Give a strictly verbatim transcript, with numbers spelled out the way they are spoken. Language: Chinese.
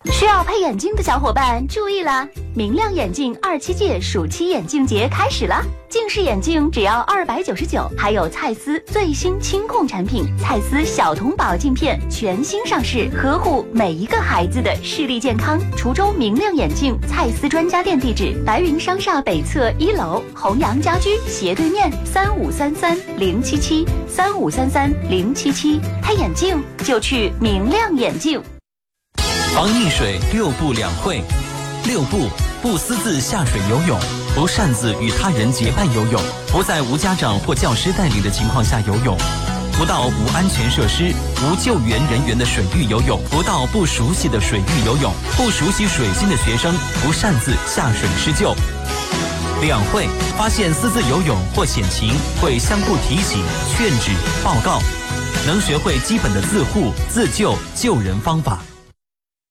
需要配眼镜的小伙伴注意啦！明亮眼镜二七届暑期眼镜节开始啦！近视眼镜只要二百九十九，还有蔡司最新清控产品蔡司小童宝镜片全新上市，呵护每一个孩子的视力健康。滁州明亮眼镜蔡司专家店地址：白云商厦北侧一楼，弘阳家居斜对面，三五三三零七七三五三三零七七。配眼镜就去明亮眼镜。 防溺水六不两会。六不：不私自下水游泳，不擅自与他人结伴游泳，不在无家长或教师带领的情况下游泳，不到无安全设施、无救援人员的水域游泳，不到不熟悉的水域游泳，不熟悉水性的学生不擅自下水施救。两会：发现私自游泳或险情，会相互提醒、劝止、报告，能学会基本的自护、自救、救人方法。